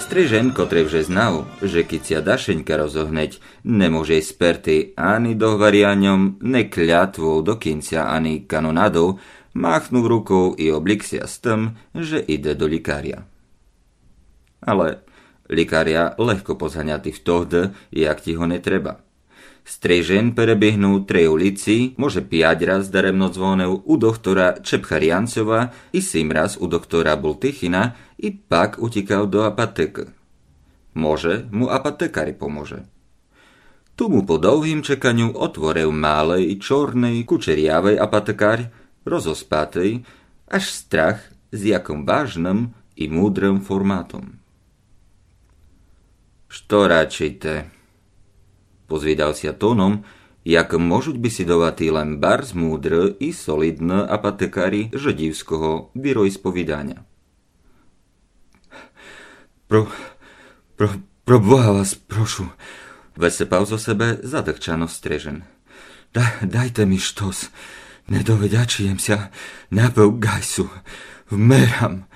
Strižen, kotrej vže znal, že keď sa dašeňka rozohneť, nemôže sperty ani dohvariaňom, ne kľatvou do kinca, ani kanonádou, máchnú rukou i obliksia s tým, že ide do likária. Ale likária lehko pozhaňatý v tohde, jak ti ho netreba. Strižen prebehnú 3 ulici, môže 5 raz daremno zvonil u doktora Čepchariancova i 7 raz u doktora Bultychina i pak utekal do apateky. Môže mu apatekári pomôže. Tu mu po dlhým čekaniu otvoril malej, čornej, kučeriavej apatekár, rozospatej, až strach s jakom vážnym i múdrym formátom. Što račite? Pozvídal si tónom, jak môžuť by si dovatý len barz múdr i solidný apatekári žedivského vyrojspovídania. Pro Boha vás prošu, vesepal zo sebe zadrčano Strižen. Dajte mi štos, nedovedačijem sa napev gajsu, vmeram.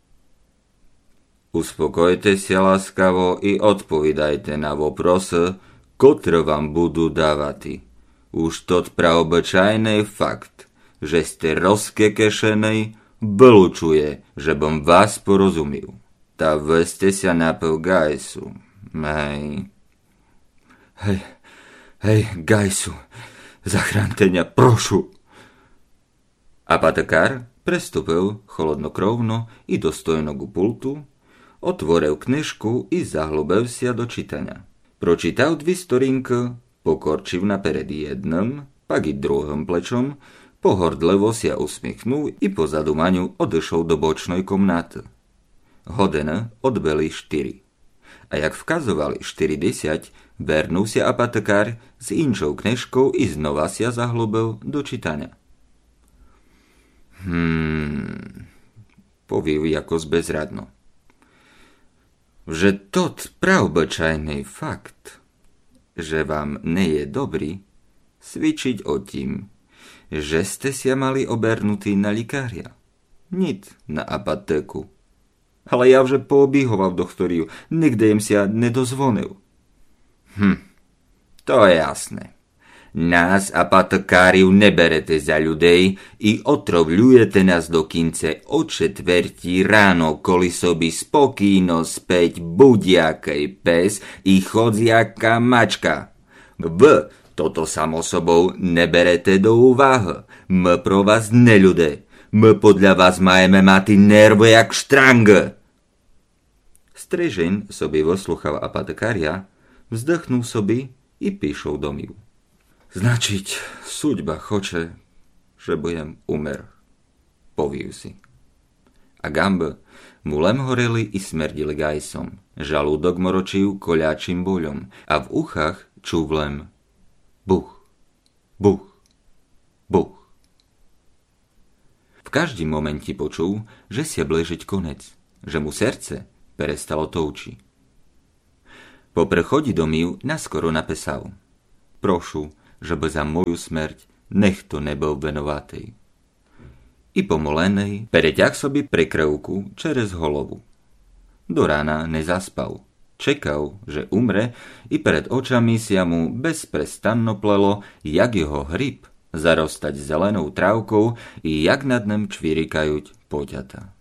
Uspokojte sa láskavo i odpovídajte na voprose, ktoré vám budú dávati. Už tot praobyčajný fakt, že ste rozkekešenej, vylučuje, že bom vás porozumil. Ta vy ste sa napev gajsu. Hej, gajsu, zachránte mňa, prošu. Apatekár prestúpil chladnokrovno i dostojno ku pultu, otvoril knižku i zahlúbil sa do čítania. Pročítal 2 storinky, pokorčiv napered jednom, pak i druhým plečom, pohordlevo sa usmiechnul i po zadumaniu odešol do bočnej komnaty. Hodina odbeli 4. A jak vkazovali 40, vernul sa apatekár s inčou knižkou i znova sa zahlúbil do čítania. Povív jako zbezradno. Že tot praobyčajný fakt, že vám nie je dobrý, svičiť o tým, že ste sa mali obernutý na likária, nit na apateku. Ale ja vže poobíhoval doktoriu, nikde im sa nedozvonil. To je jasné. Nás apatekáriu neberete za ľudej i otrovľujete nás do kince o 4 ráno, koli sobi spokýno späť budiakej pes i chodziaka mačka. Toto samo sobou neberete do úvahy. My pro vás neľude. My podľa vás majeme mať nervy jak štrang. Strižen sobi vosluchal apatekária, vzdechnul sobi i píšol domiv. Značiť, súďba choče, že budem umer, povív si. A gambe mu lem horeli i smerdili gajsom, žalúdok moročil koľačím boľom a v uchách čúvlem buch, buch, buch. V každým momente počul, že sa blížiť konec, že mu srdce prestalo touči. Po prechodi domov naskoro napísal: Prošu, že by za moju smrť nech to nebol venovatej. I pomolenej pereťak sobi prekrevku čerez holovu. Do rána nezaspal. Čekal, že umre i pred očami sa mu bezprestanno plelo, jak jeho hryb zarostať zelenou trávkou i jak nad ním čvirikajúť poťata.